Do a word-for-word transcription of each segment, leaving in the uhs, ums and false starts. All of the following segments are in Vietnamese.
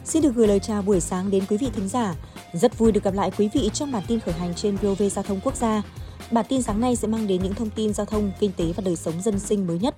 Xin được gửi lời chào buổi sáng đến quý vị thính giả. Rất vui được gặp lại quý vị trong bản tin khởi hành trên vê o vê Giao thông Quốc gia. Bản tin sáng nay sẽ mang đến những thông tin giao thông, kinh tế và đời sống dân sinh mới nhất.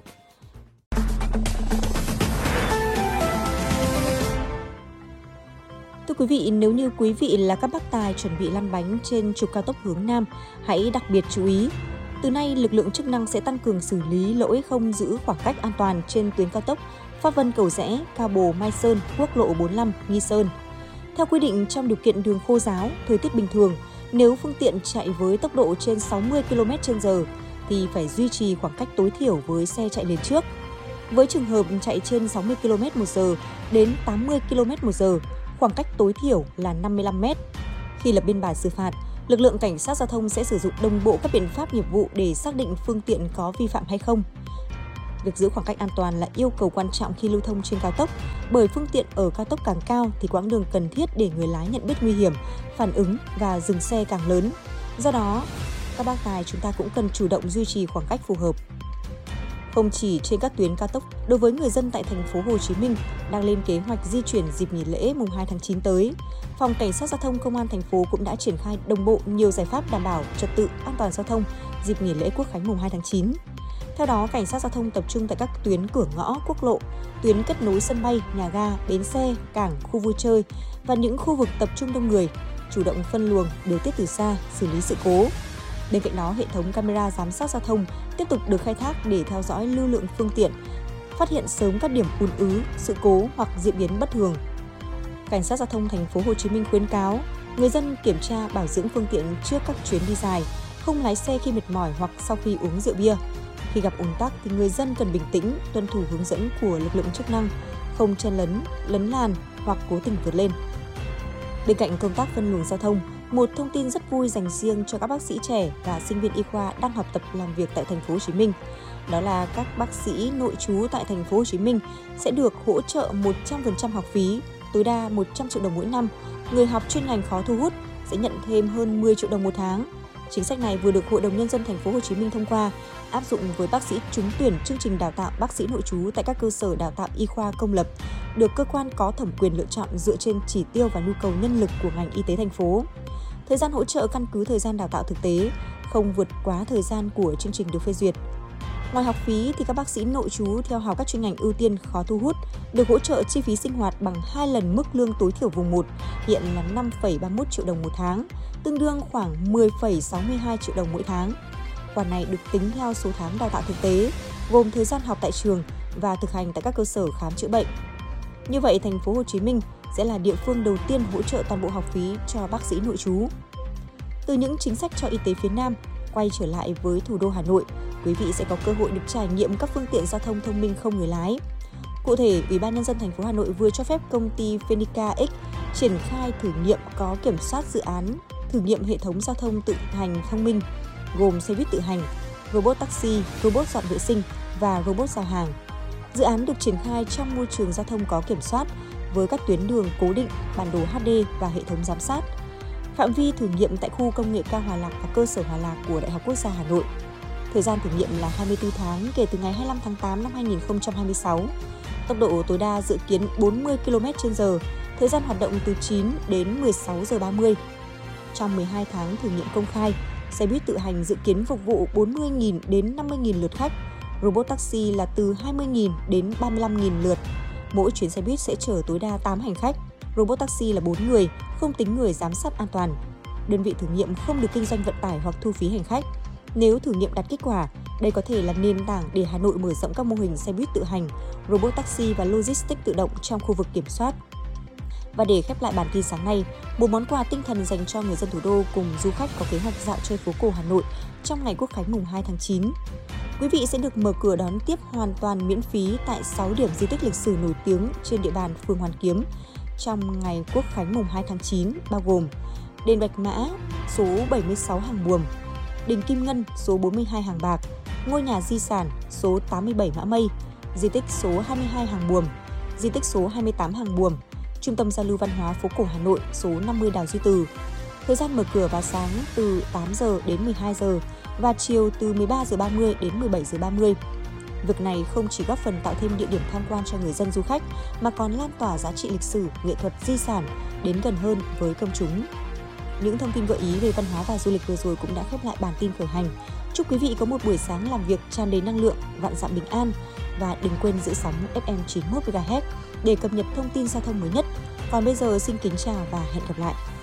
Thưa quý vị, nếu như quý vị là các bác tài chuẩn bị lăn bánh trên trục cao tốc hướng Nam, hãy đặc biệt chú ý. Từ nay, lực lượng chức năng sẽ tăng cường xử lý lỗi không giữ khoảng cách an toàn trên tuyến cao tốc Pháp Vân Cầu Giẽ, Cao Bồ, Mai Sơn, quốc lộ bốn mươi lăm, Nghi Sơn. Theo quy định, trong điều kiện đường khô ráo, thời tiết bình thường, nếu phương tiện chạy với tốc độ trên sáu mươi ki lô mét trên giờ thì phải duy trì khoảng cách tối thiểu với xe chạy lên trước. Với trường hợp chạy trên sáu mươi ki lô mét một giờ đến tám mươi ki lô mét một giờ, khoảng cách tối thiểu là năm mươi lăm mét. Khi lập biên bản xử phạt, lực lượng cảnh sát giao thông sẽ sử dụng đồng bộ các biện pháp nghiệp vụ để xác định phương tiện có vi phạm hay không. Việc giữ khoảng cách an toàn là yêu cầu quan trọng khi lưu thông trên cao tốc, bởi phương tiện ở cao tốc càng cao thì quãng đường cần thiết để người lái nhận biết nguy hiểm, phản ứng và dừng xe càng lớn. Do đó, các bác tài chúng ta cũng cần chủ động duy trì khoảng cách phù hợp. Không chỉ trên các tuyến cao tốc, đối với người dân tại thành phố Hồ Chí Minh đang lên kế hoạch di chuyển dịp nghỉ lễ mùng hai tháng chín tới, Phòng Cảnh sát Giao thông Công an thành phố cũng đã triển khai đồng bộ nhiều giải pháp đảm bảo trật tự an toàn giao thông dịp nghỉ lễ Quốc khánh mùng hai tháng chín. Theo đó, Cảnh sát Giao thông tập trung tại các tuyến cửa ngõ, quốc lộ, tuyến kết nối sân bay, nhà ga, bến xe, cảng, khu vui chơi và những khu vực tập trung đông người, chủ động phân luồng, điều tiết từ xa, xử lý sự cố. Bên cạnh đó, hệ thống camera giám sát giao thông tiếp tục được khai thác để theo dõi lưu lượng phương tiện, phát hiện sớm các điểm ùn ứ, sự cố hoặc diễn biến bất thường. Cảnh sát Giao thông thành phố Hồ Chí Minh khuyến cáo người dân kiểm tra bảo dưỡng phương tiện trước các chuyến đi dài, không lái xe khi mệt mỏi hoặc sau khi uống rượu bia. Khi gặp ùn tắc thì người dân cần bình tĩnh, tuân thủ hướng dẫn của lực lượng chức năng, không chen lấn, lấn làn hoặc cố tình vượt lên. Bên cạnh công tác phân luồng giao thông, một thông tin rất vui dành riêng cho các bác sĩ trẻ và sinh viên y khoa đang học tập làm việc tại thành phố Hồ Chí Minh. Đó là các bác sĩ nội trú tại thành phố Hồ Chí Minh sẽ được hỗ trợ một trăm phần trăm học phí, tối đa một trăm triệu đồng mỗi năm. Người học chuyên ngành khó thu hút sẽ nhận thêm hơn mười triệu đồng một tháng. Chính sách này vừa được Hội đồng Nhân dân thành phố Hồ Chí Minh thông qua, áp dụng với bác sĩ trúng tuyển chương trình đào tạo bác sĩ nội trú tại các cơ sở đào tạo y khoa công lập, được cơ quan có thẩm quyền lựa chọn dựa trên chỉ tiêu và nhu cầu nhân lực của ngành y tế thành phố. Thời gian hỗ trợ căn cứ thời gian đào tạo thực tế, không vượt quá thời gian của chương trình được phê duyệt. Ngoài học phí thì các bác sĩ nội trú theo học các chuyên ngành ưu tiên khó thu hút được hỗ trợ chi phí sinh hoạt bằng hai lần mức lương tối thiểu vùng một, hiện là năm phẩy ba mươi mốt triệu đồng một tháng, tương đương khoảng mười phẩy sáu mươi hai triệu đồng mỗi tháng. Khoản này được tính theo số tháng đào tạo thực tế, gồm thời gian học tại trường và thực hành tại các cơ sở khám chữa bệnh. Như vậy, thành phố Hồ Chí Minh sẽ là địa phương đầu tiên hỗ trợ toàn bộ học phí cho bác sĩ nội trú. Từ những chính sách cho y tế phía Nam, quay trở lại với thủ đô Hà Nội, quý vị sẽ có cơ hội được trải nghiệm các phương tiện giao thông thông minh không người lái. Cụ thể, Ủy ban Nhân dân thành phố Hà Nội vừa cho phép công ty Phenica X triển khai thử nghiệm có kiểm soát dự án thử nghiệm hệ thống giao thông tự hành thông minh, gồm xe buýt tự hành, robot taxi, robot dọn vệ sinh và robot giao hàng. Dự án được triển khai trong môi trường giao thông có kiểm soát với các tuyến đường cố định, bản đồ hát đê và hệ thống giám sát. Phạm vi thử nghiệm tại khu công nghệ cao Hòa Lạc và cơ sở Hòa Lạc của Đại học Quốc gia Hà Nội. Thời gian thử nghiệm là hai mươi tư tháng kể từ ngày hai mươi lăm tháng tám năm hai nghìn không trăm hai mươi sáu. Tốc độ tối đa dự kiến bốn mươi ki lô mét trên giờ, thời gian hoạt động từ chín đến mười sáu giờ ba mươi. Trong mười hai tháng thử nghiệm công khai, xe buýt tự hành dự kiến phục vụ bốn mươi nghìn đến năm mươi nghìn lượt khách, robot taxi là từ hai mươi nghìn đến ba mươi lăm nghìn lượt. Mỗi chuyến xe buýt sẽ chở tối đa tám hành khách, robot taxi là bốn người, không tính người giám sát an toàn. Đơn vị thử nghiệm không được kinh doanh vận tải hoặc thu phí hành khách. Nếu thử nghiệm đạt kết quả, đây có thể là nền tảng để Hà Nội mở rộng các mô hình xe buýt tự hành, robot taxi và logistics tự động trong khu vực kiểm soát. Và để khép lại bản tin sáng nay, một món quà tinh thần dành cho người dân thủ đô cùng du khách có kế hoạch dạo chơi phố cổ Hà Nội trong ngày Quốc khánh mùng hai tháng chín. Quý vị sẽ được mở cửa đón tiếp hoàn toàn miễn phí tại sáu điểm di tích lịch sử nổi tiếng trên địa bàn phường Hoàn Kiếm trong ngày Quốc khánh mùng hai tháng chín, bao gồm Đền Bạch Mã số bảy mươi sáu Hàng Buồm, Đền Kim Ngân số bốn mươi hai Hàng Bạc, Ngôi nhà di sản số tám mươi bảy Mã Mây, di tích số hai mươi hai Hàng Buồm, di tích số hai mươi tám Hàng Buồm, Trung tâm giao lưu văn hóa phố cổ Hà Nội số năm mươi Đào Duy Từ. Thời gian mở cửa vào sáng từ tám giờ đến mười hai giờ và chiều từ mười ba giờ ba mươi đến mười bảy giờ ba mươi. Việc này không chỉ góp phần tạo thêm địa điểm tham quan cho người dân du khách mà còn lan tỏa giá trị lịch sử, nghệ thuật, di sản đến gần hơn với công chúng. Những thông tin gợi ý về văn hóa và du lịch vừa rồi cũng đã khép lại bản tin khởi hành. Chúc quý vị có một buổi sáng làm việc tràn đầy năng lượng, vạn dặm bình an và đừng quên giữ sóng ép em chín mươi mốt mê ga héc để cập nhật thông tin giao thông mới nhất. Còn bây giờ xin kính chào và hẹn gặp lại.